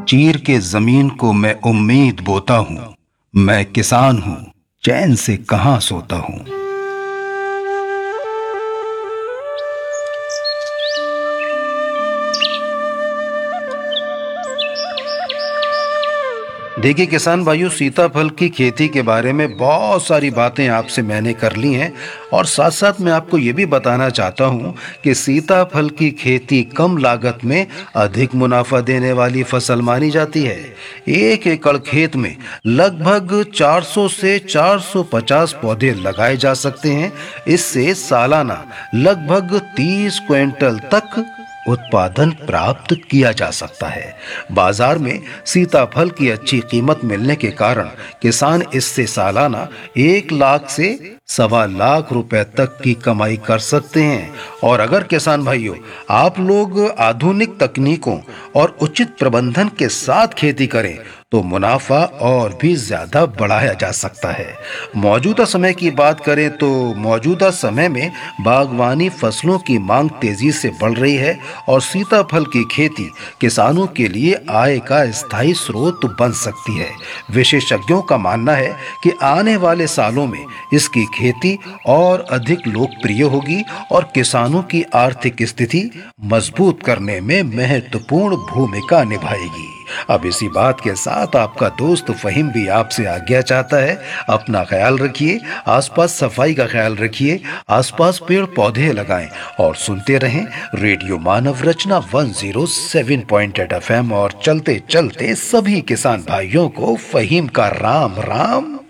चीर के जमीन को मैं उम्मीद बोता हूँ। मैं किसान हूँ, चैन से कहाँ सोता हूँ। देखिए किसान भाइयों, सीताफल की खेती के बारे में बहुत सारी बातें आपसे मैंने कर ली हैं और साथ साथ मैं आपको ये भी बताना चाहता हूँ कि सीताफल की खेती कम लागत में अधिक मुनाफा देने वाली फसल मानी जाती है। 1 एकड़ खेत में लगभग 400 से 450 पौधे लगाए जा सकते हैं। इससे सालाना लगभग 30 क्विंटल तक उत्पादन प्राप्त किया जा सकता है। बाजार में सीताफल की अच्छी कीमत मिलने के कारण किसान इससे सालाना 1 लाख से 1.25 लाख रुपए तक की कमाई कर सकते हैं। और अगर किसान भाइयों आप लोग आधुनिक तकनीकों और उचित प्रबंधन के साथ खेती करें तो मुनाफा और भी ज्यादा बढ़ाया जा सकता है। मौजूदा समय की बात करें तो मौजूदा समय में बागवानी फसलों की मांग तेजी से बढ़ रही है और सीताफल की खेती किसानों के लिए आय का स्थायी स्रोत बन सकती है। विशेषज्ञों का मानना है कि आने वाले सालों में इसकी खेती और अधिक लोकप्रिय होगी और किसानों की आर्थिक स्थिति मजबूत करने में महत्वपूर्ण भूमिका निभाएगी। अब इसी बात के साथ आपका दोस्त फहीम भी आपसे आज्ञा चाहता है। अपना ख्याल रखिए, आसपास सफाई का ख्याल रखिए, आसपास पेड़ पौधे लगाएं और सुनते रहें रेडियो मानव रचना 107.8 FM। और चलते चलते सभी किसान भाइयों को फहीम का राम राम।